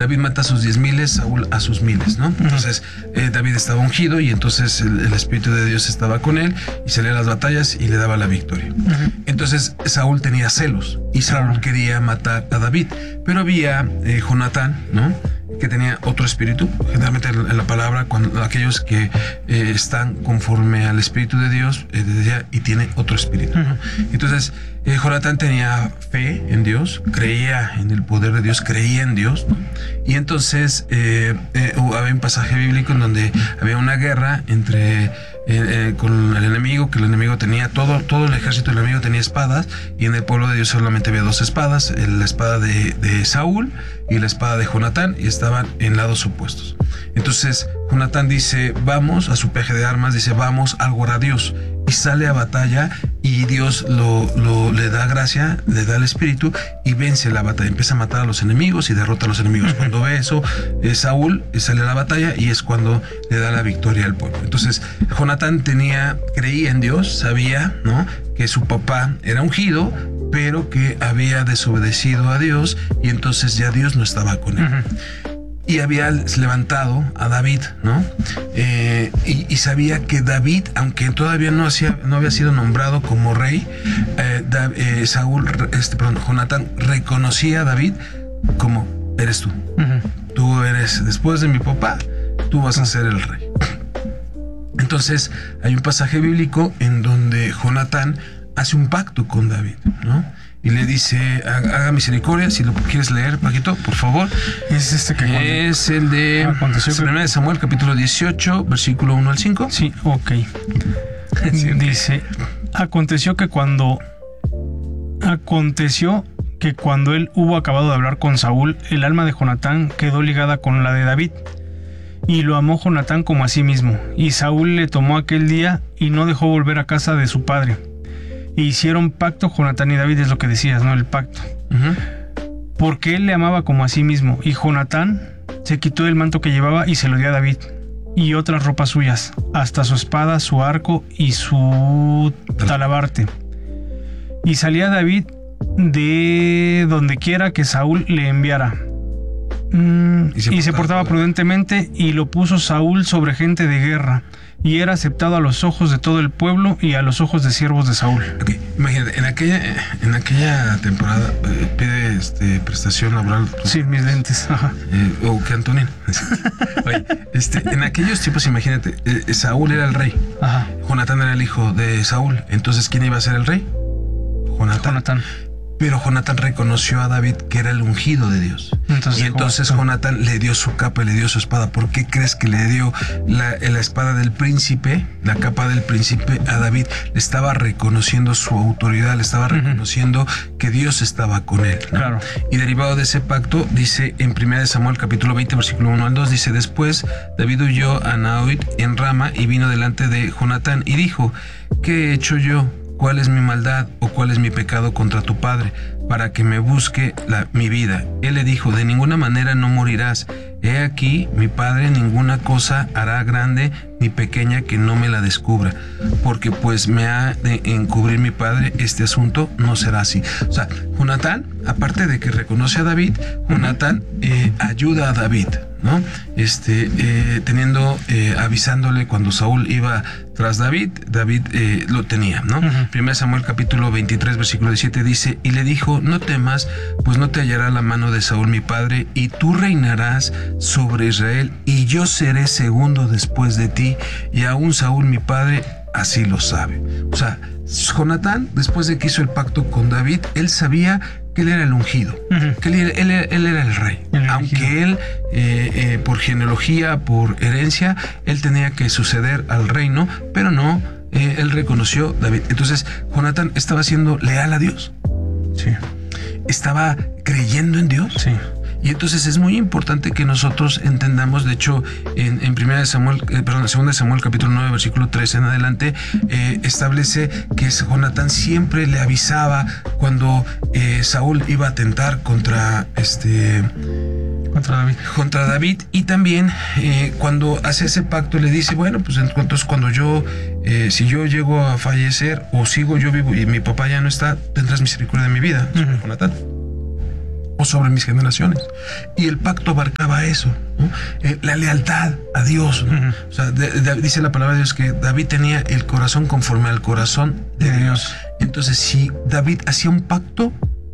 David mata a sus 10,000, Saúl a sus 1,000, ¿no? Entonces David estaba ungido y entonces el Espíritu de Dios estaba con él y salía a las batallas y le daba la victoria. Entonces Saúl tenía celos y Saúl quería matar a David, pero había Jonatán, ¿no?, que tenía otro espíritu. Generalmente en la palabra, cuando aquellos que están conforme al Espíritu de Dios y tiene otro espíritu, ¿no? Entonces Jonatán tenía fe en Dios, creía en el poder de Dios, creía en Dios, ¿no? Y entonces había un pasaje bíblico en donde había una guerra entre con el enemigo, que el enemigo tenía todo el ejército del enemigo tenía espadas, y en el pueblo de Dios solamente había 2 espadas, la espada de Saúl y la espada de Jonatán, y estaban en lados opuestos. Entonces Jonatán dice, vamos a su peaje de armas, dice, vamos a orar a Dios, y sale a batalla, y Dios le da gracia, le da el espíritu y vence la batalla, empieza a matar a los enemigos y derrota a los enemigos. Cuando ve eso, Saúl sale a la batalla y es cuando le da la victoria al pueblo. Entonces Jonatán creía en Dios, sabía, ¿no?, que su papá era ungido, pero que había desobedecido a Dios, y entonces ya Dios no estaba con él. Y había levantado a David, ¿no? Y sabía que David, aunque todavía no había sido nombrado como rey, Jonatán reconocía a David como, eres tú. Tú eres, después de mi papá, tú vas a ser el rey. Entonces hay un pasaje bíblico en donde Jonatán hace un pacto con David, ¿no? Y le dice, haga misericordia. Si lo quieres leer, Paquito, por favor. Es es el de 1 de Samuel, capítulo 18, versículo 1 al 5. Sí, ok. Sí, dice, aconteció que cuando él hubo acabado de hablar con Saúl, el alma de Jonatán quedó ligada con la de David, y lo amó Jonatán como a sí mismo. Y Saúl le tomó aquel día y no dejó volver a casa de su padre. E hicieron pacto Jonatán y David, es lo que decías, ¿no? El pacto. Porque él le amaba como a sí mismo. Y Jonatán se quitó el manto que llevaba y se lo dio a David, y otras ropas suyas, hasta su espada, su arco y su talabarte. Y salía David de donde quiera que Saúl le enviara. Y se portaba prudentemente, y lo puso Saúl sobre gente de guerra, y era aceptado a los ojos de todo el pueblo y a los ojos de siervos de Saúl. Okay. Imagínate, en aquella temporada pide prestación laboral. Sí, mis lentes. Ajá. O que Antonín. Oye, en aquellos tiempos, imagínate, Saúl era el rey. Ajá. Jonatán era el hijo de Saúl. Entonces, ¿quién iba a ser el rey? Jonatán. Pero Jonatán reconoció a David que era el ungido de Dios. Entonces Jonatán le dio su capa y le dio su espada. ¿Por qué crees que le dio la espada del príncipe, la capa del príncipe a David? Le estaba reconociendo su autoridad, le estaba reconociendo que Dios estaba con él, ¿no? Claro. Y derivado de ese pacto, dice en 1 de Samuel capítulo 20, versículo 1 al 2, dice, después David huyó a Naoit en Rama y vino delante de Jonatán y dijo, ¿qué he hecho yo? ¿Cuál es mi maldad o cuál es mi pecado contra tu padre, para que me busque mi vida? Él le dijo, de ninguna manera no morirás. He aquí, mi padre ninguna cosa hará grande ni pequeña que no me la descubra, porque pues me ha de encubrir mi padre este asunto, no será así. O sea, Jonatán, aparte de que reconoce a David, Jonatán ayuda a David, ¿no? Avisándole cuando Saúl iba tras David lo tenía, ¿no? 1 Samuel capítulo 23, versículo 17 dice, y le dijo, no temas, pues no te hallará la mano de Saúl mi padre, y tú reinarás sobre Israel, y yo seré segundo después de ti, y aún Saúl mi padre así lo sabe. O sea, Jonatán, después de que hizo el pacto con David, él sabía que él era el ungido, que él era el rey. Aunque él, por genealogía, por herencia, él tenía que suceder al reino, pero no, él reconoció a David. Entonces, Jonatán estaba siendo leal a Dios. Sí. Estaba creyendo en Dios. Sí. Y entonces es muy importante que nosotros entendamos, de hecho, en 2 de Samuel capítulo 9, versículo 13 en adelante, establece que Jonatán siempre le avisaba cuando Saúl iba a atentar contra David, y también cuando hace ese pacto le dice, bueno, pues entonces cuando si yo llego a fallecer o sigo yo vivo y mi papá ya no está, tendrás misericordia de mi vida, Jonatán. o sobre mis generaciones. Y el pacto abarcaba eso, ¿no? La lealtad a Dios, ¿no? O sea, dice la palabra de Dios que David tenía el corazón conforme al corazón de Dios. Entonces, si David hacía un pacto,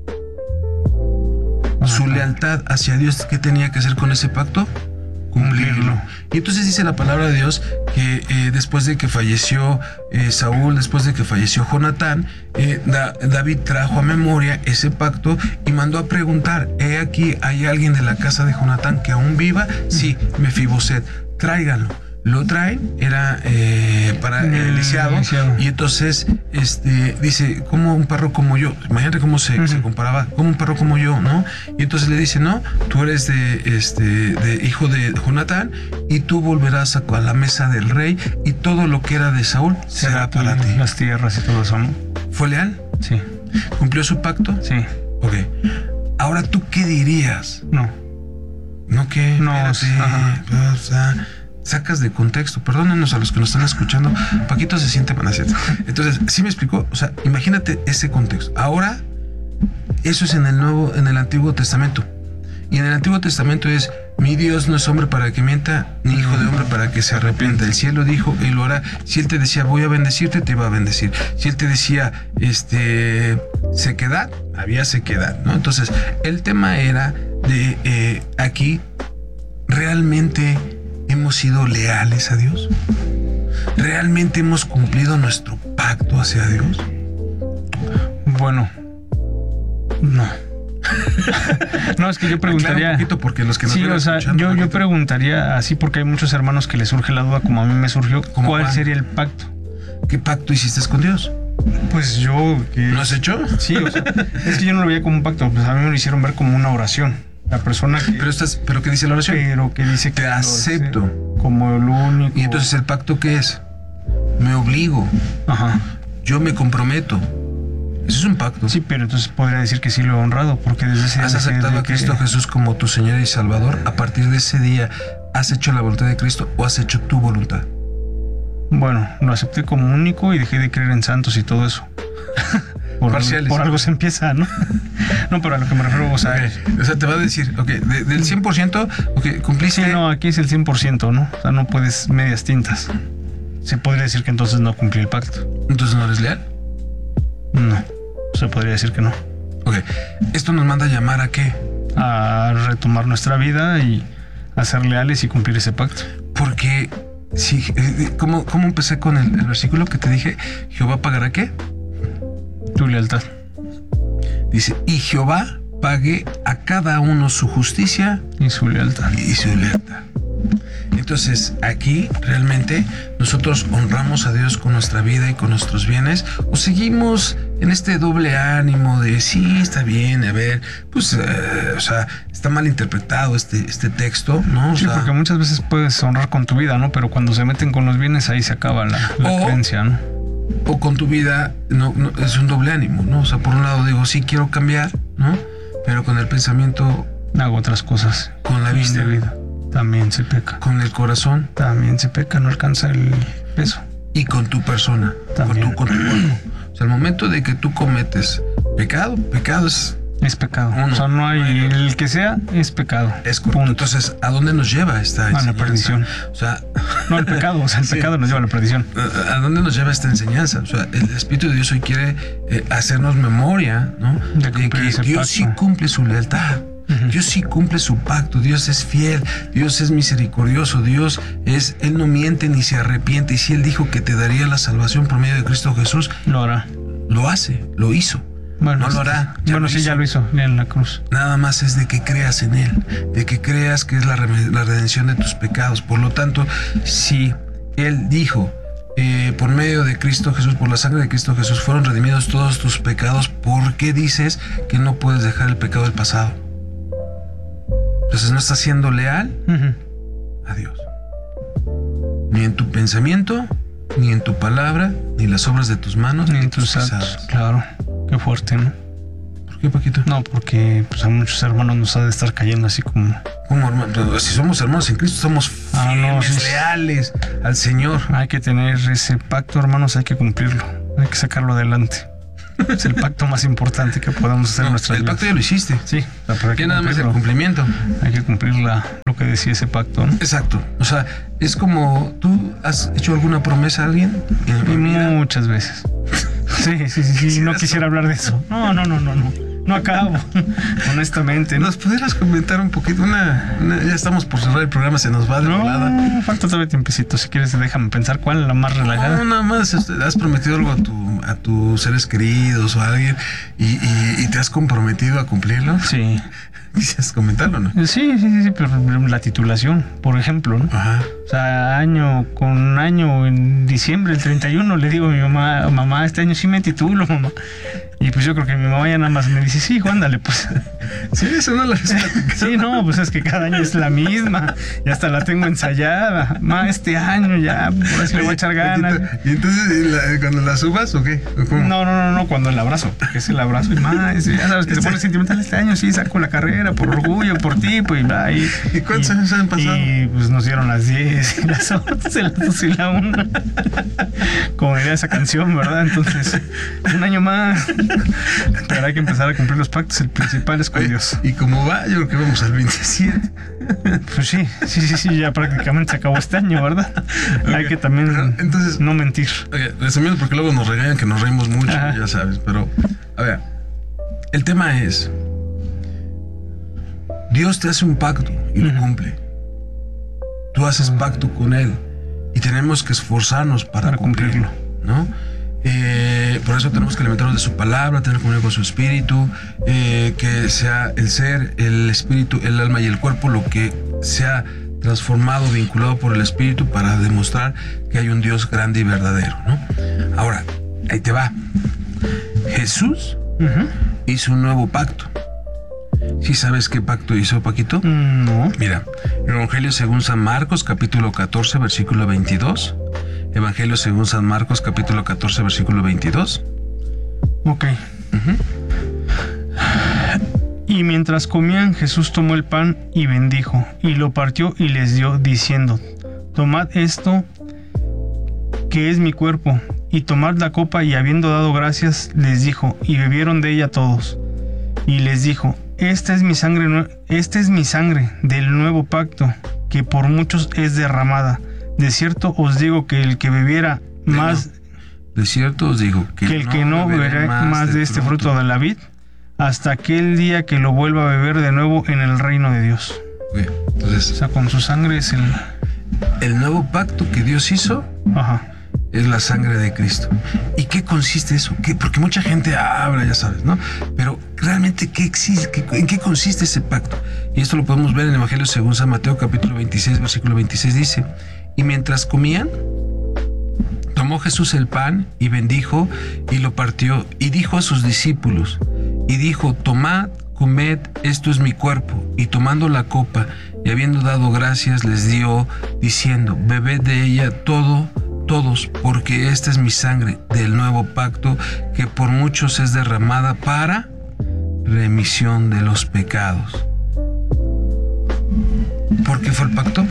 su lealtad hacia Dios, ¿qué tenía que hacer con ese pacto? Cumplirlo. Y entonces dice la palabra de Dios que después de que falleció Saúl, después de que falleció Jonatán, David trajo a memoria ese pacto y mandó a preguntar: he aquí, ¿hay alguien de la casa de Jonatán que aún viva? Sí, Mefiboset, tráiganlo. Lo traen, era para el lisiado, y entonces dice, como un perro como yo, imagínate cómo se comparaba, como un perro como yo, ¿no? Y entonces le dice, no, tú eres de hijo de Jonatán, y tú volverás a la mesa del rey, y todo lo que era de Saúl será para ti. Las tierras y todo eso, ¿no? ¿Fue leal? Sí. ¿Cumplió su pacto? Sí. Ok. Ahora, ¿tú qué dirías? No. ¿No qué? No, o sea, sacas de contexto. Perdónenos a los que nos están escuchando. Paquito se siente manaceta. Entonces, ¿sí me explicó? O sea, imagínate ese contexto. Ahora, eso es en el Antiguo Testamento. Y en el Antiguo Testamento es: mi Dios no es hombre para que mienta, ni hijo de hombre para que se arrepienta. El cielo dijo, Él lo hará. Si Él te decía, voy a bendecirte, te iba a bendecir. Si Él te decía, sequedad, había sequedad, ¿no? Entonces, el tema era de aquí, ¿realmente hemos sido leales a Dios? ¿Realmente hemos cumplido nuestro pacto hacia Dios? Bueno, no. No, es que yo preguntaría un poquito, porque los que nos o sea, yo preguntaría así, porque hay muchos hermanos que les surge la duda, como a mí me surgió, ¿cuál sería el pacto? ¿Qué pacto hiciste con Dios? Pues yo... ¿Lo has hecho? Sí, o sea, es que yo no lo veía como un pacto, pues a mí me lo hicieron ver como una oración. La persona que... Pero ¿qué dice la oración? Pero que dice que te acepto como el único. Y entonces, ¿el pacto qué es? Me obligo. Ajá. Yo me comprometo. Eso es un pacto. Sí, pero entonces podría decir que sí lo he honrado, porque desde ese día... ¿Has aceptado a Cristo Jesús como tu Señor y Salvador? A partir de ese día, ¿has hecho la voluntad de Cristo o has hecho tu voluntad? Bueno, lo acepté como único y dejé de creer en santos y todo eso. Por algo se empieza, ¿no? No, pero a lo que me refiero, o sea... Okay. O sea, te va a decir, del 100%, cumpliste... Sí, no, aquí es el 100%, ¿no? O sea, no puedes medias tintas. Se podría decir que entonces no cumplí el pacto. ¿Entonces no eres leal? No, se podría decir que no. Ok, ¿esto nos manda a llamar a qué? A retomar nuestra vida y a ser leales y cumplir ese pacto. Porque, sí, ¿cómo empecé con el versículo que te dije? ¿Jehová pagará qué? Tu lealtad. Dice, y Jehová pague a cada uno su justicia y su lealtad. Entonces, aquí realmente nosotros honramos a Dios con nuestra vida y con nuestros bienes, o seguimos en este doble ánimo de sí, está bien, a ver, pues, o sea, está mal interpretado este texto, ¿no? Sí, porque muchas veces puedes honrar con tu vida, ¿no? Pero cuando se meten con los bienes, ahí se acaba la creencia, ¿no? O con tu vida, no, es un doble ánimo, ¿no? O sea, por un lado digo, sí, quiero cambiar, ¿no? Pero con el pensamiento... hago otras cosas. Con la vista. También se peca. Con el corazón. También se peca, no alcanza el peso. Y con tu persona. También. Con tu cuerpo. O sea, al momento de que tú cometes pecado es... Es pecado. O sea, no hay... El que sea, es pecado. Es correcto. Punto. Entonces, ¿a dónde nos lleva esta enseñanza? A la perdición. O sea... No, el pecado. O sea, el pecado nos lleva a la perdición. ¿A dónde nos lleva esta enseñanza? O sea, el Espíritu de Dios hoy quiere hacernos memoria, ¿no? De que Dios sí cumple su lealtad. Dios sí cumple su pacto, Dios es fiel, Dios es misericordioso, Él no miente ni se arrepiente, y si Él dijo que te daría la salvación por medio de Cristo Jesús, lo hará. Lo hace, lo hizo. Bueno, no lo hará. Ya lo hizo en la cruz. Nada más es de que creas en Él, de que creas que es la redención de tus pecados. Por lo tanto, si Él dijo, por medio de Cristo Jesús, por la sangre de Cristo Jesús, fueron redimidos todos tus pecados, ¿por qué dices que no puedes dejar el pecado del pasado? Entonces no estás siendo leal a Dios. Ni en tu pensamiento, ni en tu palabra, ni en las obras de tus manos, ni en tus actos. Claro, qué fuerte, ¿no? ¿Por qué, Paquito? No, porque pues, a muchos hermanos nos ha de estar cayendo así como... ¿Cómo, hermano? Si somos hermanos en Cristo, somos fieles, leales al Señor. Hay que tener ese pacto, hermanos, hay que cumplirlo. Hay que sacarlo adelante. Es el pacto más importante que podemos hacer en nuestra vida. El pacto ya lo hiciste. Sí, pero hay que nada más el cumplimiento. Hay que cumplir lo que decía ese pacto, ¿no? Exacto. O sea, es como, ¿tú has hecho alguna promesa a alguien? Muchas veces. Sí. No quisiera hablar de eso. No. No acabo, honestamente. ¿Nos pudieras comentar un poquito? Ya estamos por cerrar el programa, se nos va de volada. No, falta todavía tiempecito. Si quieres, déjame pensar cuál es la más relajada. No, nada más. Has prometido algo a tus seres queridos o a alguien y te has comprometido a cumplirlo. Sí. ¿Quisieras comentarlo, no? Sí, pero la titulación, por ejemplo, ¿no? Ajá. O sea, año con año, en diciembre, el 31, le digo a mi mamá, este año sí me titulo, mamá. Y pues yo creo que mi mamá ya nada más me dice, sí, hijo, ándale, pues. Sí, eso no lo Sí, no, pues es que cada año es la misma. Ya hasta la tengo ensayada. Ma, este año ya, por eso le voy a echar ganas. ¿Y entonces cuando la subas o qué? ¿O cómo? No, cuando el abrazo. Porque es el abrazo. Y más, ya sabes que se pone sentimental este año, sí, saco la carrera por orgullo, por ti, pues, ¿Y cuántos años han pasado? Y pues nos dieron las 10 y las 11, las 2 y la 1. Como diría esa canción, ¿verdad? Entonces, un año más. Pero hay que empezar a cumplir los pactos. El principal es con Dios. ¿Y cómo va? Yo creo que vamos al 27. Pues sí, ya prácticamente se acabó este año, ¿verdad? Okay. Hay que también entonces, no mentir. Resumiendo, porque luego nos regañan que nos reímos mucho, ya sabes. Pero, a ver, el tema es: Dios te hace un pacto y lo cumple. Tú haces pacto con Él y tenemos que esforzarnos para cumplirlo, ¿no? Por eso tenemos que alimentarnos de su palabra, tener comunión con su espíritu, que sea el ser, el espíritu, el alma y el cuerpo lo que sea transformado, vinculado por el espíritu para demostrar que hay un Dios grande y verdadero, ¿no? Ahora, ahí te va. Jesús hizo un nuevo pacto. ¿Sí sabes qué pacto hizo, Paquito? No. Mira, Evangelio según San Marcos, capítulo 14, versículo 22. Evangelio según San Marcos, capítulo 14, versículo 22. Ok. Y mientras comían, Jesús tomó el pan y bendijo, y lo partió y les dio, diciendo: Tomad esto, que es mi cuerpo, y tomad la copa, y habiendo dado gracias, les dijo, y bebieron de ella todos. Y les dijo: Esta es mi sangre del nuevo pacto, que por muchos es derramada. De cierto os digo que el que bebiera más... De cierto os digo que el que no beberá más de este fruto de la vid, hasta aquel día que lo vuelva a beber de nuevo en el reino de Dios. Okay. Entonces, o sea, con su sangre es el nuevo pacto que Dios hizo. Es la sangre de Cristo. ¿Y qué consiste eso? Porque mucha gente habla, ya sabes, ¿no? Pero realmente, ¿en qué consiste ese pacto? Y esto lo podemos ver en el Evangelio según San Mateo, capítulo 26, versículo 26, dice: Y mientras comían, tomó Jesús el pan y bendijo y lo partió y dijo a sus discípulos, y dijo: Tomad, comed, esto es mi cuerpo. Y tomando la copa y habiendo dado gracias, les dio, diciendo: Bebed de ella todos, porque esta es mi sangre del nuevo pacto, que por muchos es derramada para remisión de los pecados. ¿Por qué fue el pacto?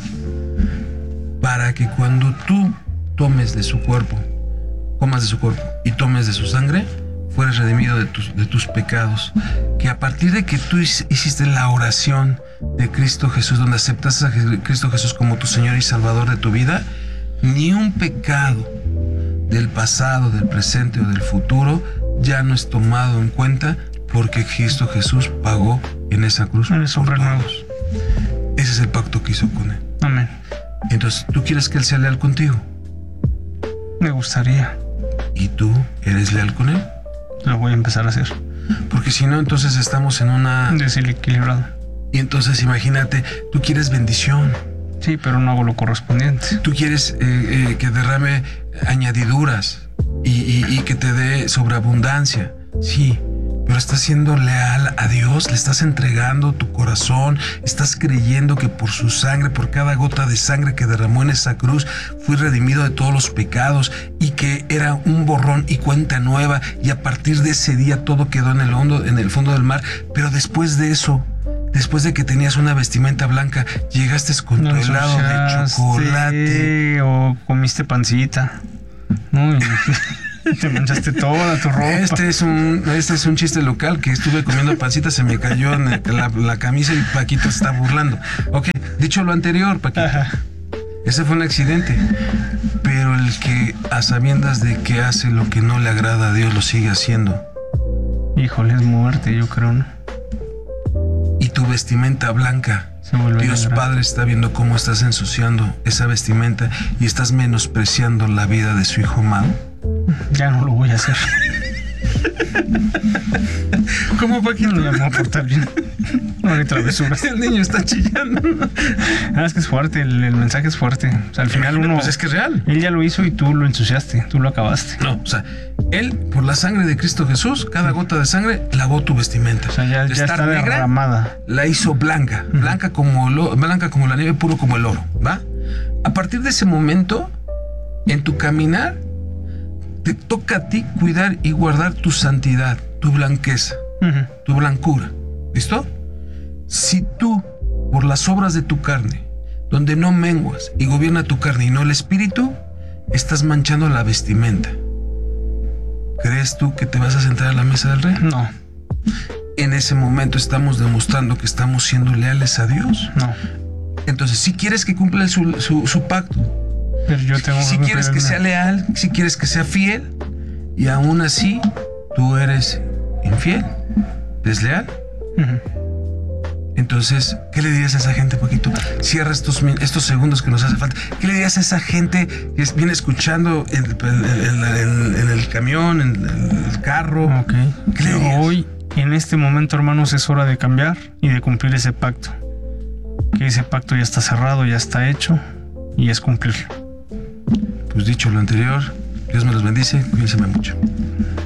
Para que cuando tú tomes de su cuerpo, comas de su cuerpo y tomes de su sangre, fueres redimido de tus pecados. Que a partir de que tú hiciste la oración de Cristo Jesús, donde aceptas a Cristo Jesús como tu Señor y Salvador de tu vida, ni un pecado del pasado, del presente o del futuro ya no es tomado en cuenta, porque Cristo Jesús pagó en esa cruz por todos. Ese es el pacto que hizo con Él. Amén. Entonces, ¿tú quieres que Él sea leal contigo? Me gustaría. ¿Y tú eres leal con Él? Lo voy a empezar a hacer. Porque si no, entonces estamos en una... desequilibrado. Y entonces imagínate, tú quieres bendición. Sí, pero no hago lo correspondiente. Tú quieres que derrame añadiduras y que te dé sobreabundancia. Sí, pero estás siendo leal a Dios, le estás entregando tu corazón, estás creyendo que por su sangre, por cada gota de sangre que derramó en esa cruz, fui redimido de todos los pecados y que era un borrón y cuenta nueva, y a partir de ese día todo quedó en el fondo del mar. Pero después de eso, después de que tenías una vestimenta blanca, llegaste con tu helado de chocolate. O comiste pancita. No, Te manchaste toda tu ropa. Este es un chiste local que estuve comiendo pancita, se me cayó en la camisa y Paquito se está burlando. Ok, dicho lo anterior, Paquito. Ajá. Ese fue un accidente. Pero el que a sabiendas de que hace lo que no le agrada a Dios lo sigue haciendo. Híjole, es muerte, yo creo, ¿no? Y tu vestimenta blanca. Se vuelve Dios negra. Padre está viendo cómo estás ensuciando esa vestimenta y estás menospreciando la vida de su hijo amado. Ya no lo voy a hacer. ¿Cómo, Paquito? No me voy a portar bien. No hay travesuras. El niño está chillando. Es que es fuerte, el mensaje es fuerte. O sea, al final uno... Pues es que es real. Él ya lo hizo y tú lo ensuciaste, tú lo acabaste. No, o sea, él, por la sangre de Cristo Jesús, cada gota de sangre lavó tu vestimenta. O sea, ya De estar está negra, derramada. la hizo blanca, blanca como la nieve, puro como el oro, ¿va? A partir de ese momento, en tu caminar, te toca a ti cuidar y guardar tu santidad, tu blanqueza, Ujú. tu blancura. ¿Listo? Si tú, por las obras de tu carne, donde no menguas y gobierna tu carne y no el espíritu, estás manchando la vestimenta. ¿Crees tú que te vas a sentar a la mesa del rey? No, En ese momento estamos demostrando que estamos siendo leales a Dios. no. Entonces, si quieres que cumpla su pacto, Pero yo tengo si quieres que sea leal, si quieres que sea fiel, y aún así tú eres infiel, desleal, Ujú. entonces, ¿qué le dirías a esa gente, Paquito? Cierra estos segundos que nos hace falta. ¿Qué le dirías a esa gente que viene escuchando en el camión, en el carro? Ok. ¿Qué le dirías? Hoy, en este momento, hermanos, es hora de cambiar y de cumplir ese pacto. Que ese pacto ya está cerrado, ya está hecho y es cumplirlo. Pues dicho lo anterior, Dios me los bendice, cuídense mucho.